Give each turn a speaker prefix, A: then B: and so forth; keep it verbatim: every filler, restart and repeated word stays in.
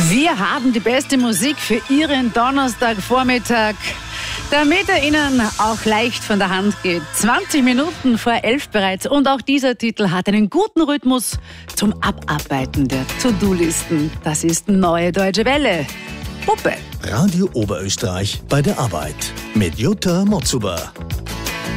A: Wir haben die beste Musik für Ihren Donnerstagvormittag, damit er Ihnen auch leicht von der Hand geht. zwanzig Minuten vor elf bereits und auch dieser Titel hat einen guten Rhythmus zum Abarbeiten der To-Do-Listen. Das ist Neue Deutsche Welle. Puppe.
B: Radio Oberösterreich bei der Arbeit mit Jutta Motzuber.